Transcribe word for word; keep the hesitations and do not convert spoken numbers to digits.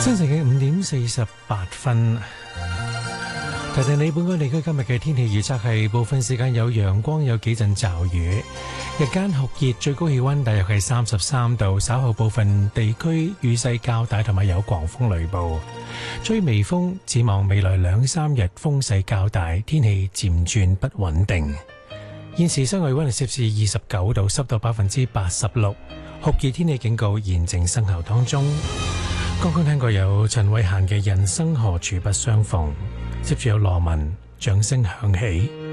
清晨嘅五點四十八分，提提你本港地區今日嘅天氣預測係部分時間有陽光，有幾陣驟雨，日間酷熱，最高氣溫大約係三十三度，稍後部分地區雨勢較大，同埋有狂風雷暴，吹微風。展望未來兩三日風勢較大，天氣漸轉不穩定。現時室外溫度攝氏二十九度，濕度百分之八十六，酷熱天氣警告現正生效當中。剛剛聽過有陳慧嫻嘅《人生何處不相逢》，接住有羅文，掌聲響起。